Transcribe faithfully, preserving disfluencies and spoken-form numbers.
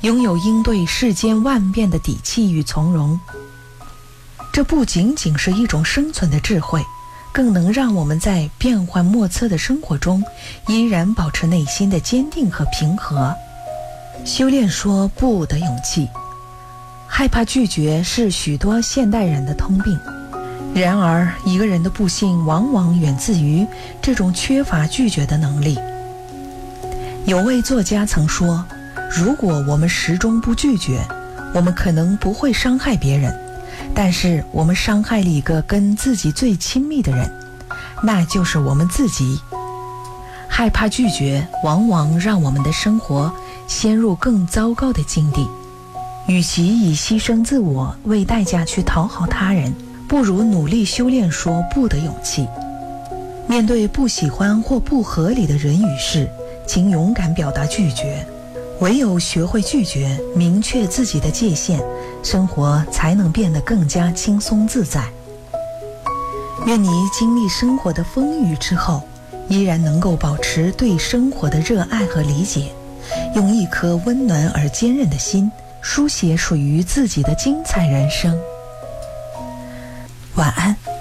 拥有应对世间万变的底气与从容。这不仅仅是一种生存的智慧，更能让我们在变幻莫测的生活中依然保持内心的坚定和平和。修炼说不的勇气，害怕拒绝是许多现代人的通病。然而，一个人的不幸往往源自于这种缺乏拒绝的能力。有位作家曾说，如果我们始终不拒绝，我们可能不会伤害别人，但是我们伤害了一个跟自己最亲密的人，那就是我们自己。害怕拒绝往往让我们的生活陷入更糟糕的境地。与其以牺牲自我为代价去讨好他人，不如努力修炼说不的勇气。面对不喜欢或不合理的人与事，请勇敢表达拒绝。唯有学会拒绝，明确自己的界限，生活才能变得更加轻松自在。愿你经历生活的风雨之后，依然能够保持对生活的热爱和理解，用一颗温暖而坚韧的心，书写属于自己的精彩人生。晚安。